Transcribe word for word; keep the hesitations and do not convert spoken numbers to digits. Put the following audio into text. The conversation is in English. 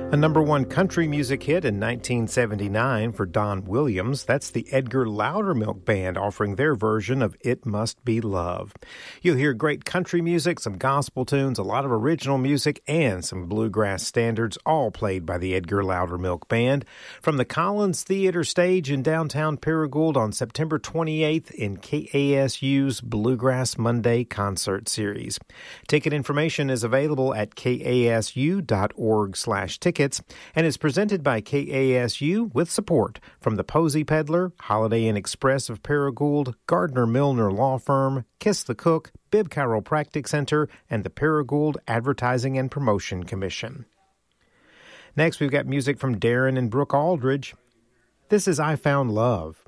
A number one country music hit in nineteen seventy-nine for Don Williams. That's the Edgar Loudermilk Band offering their version of It Must Be Love. You'll hear great country music, some gospel tunes, a lot of original music, and some bluegrass standards, all played by the Edgar Loudermilk Band from the Collins Theater stage in downtown Paragould on September twenty-eighth in K A S U's Bluegrass Monday concert series. Ticket information is available at kasu.org slash tickets. And is presented by K A S U with support from the Posey Peddler, Holiday Inn Express of Paragould, Gardner Milner Law Firm, Kiss the Cook, Bibb Chiropractic Center, and the Paragould Advertising and Promotion Commission. Next, we've got music from Darren and Brooke Aldridge. This is I Found Love.